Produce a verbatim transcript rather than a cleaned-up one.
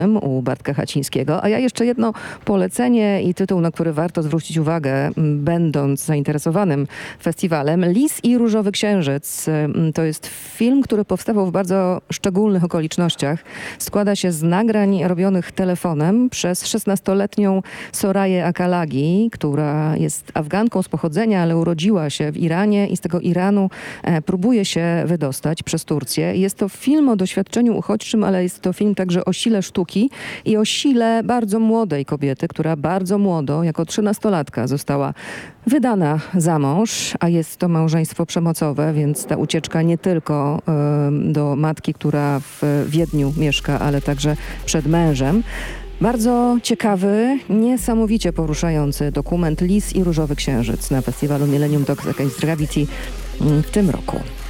u Bartka Hacińskiego. A ja jeszcze jedno polecenie i tytuł, na który warto zwrócić uwagę, będąc zainteresowanym festiwalem. Lis i Różowy Księżyc. To jest film, który powstawał w bardzo szczególnych okolicznościach. Składa się z nagrań robionych telefonem przez szesnastoletnią Soraję Akalagi, która jest Afganką z pochodzenia, ale urodziła się w Iranie i z tego Iranu e, próbuje się wydostać przez Turcję. Jest to film o doświadczeniu uchodźczym, ale jest to film także o sile sztuki i o sile bardzo młodej kobiety, która bardzo młodo, jako trzynastolatka została wydana za mąż, a jest to małżeństwo przemocowe, więc ta ucieczka nie tylko y, do matki, która w Wiedniu mieszka, ale także przed mężem. Bardzo ciekawy, niesamowicie poruszający dokument Lis i Różowy Księżyc na festiwalu Millennium Dogs Against Gravity w tym roku.